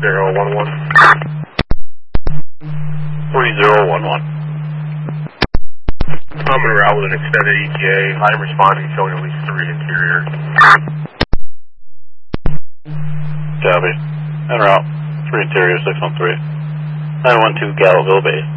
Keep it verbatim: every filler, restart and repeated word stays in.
zero one one. three zero one one. I'm en route with an extended E T A. I'm responding, showing at least three interior. Copy. En route. Three interior, six one three. nine one two Gallaville Bay.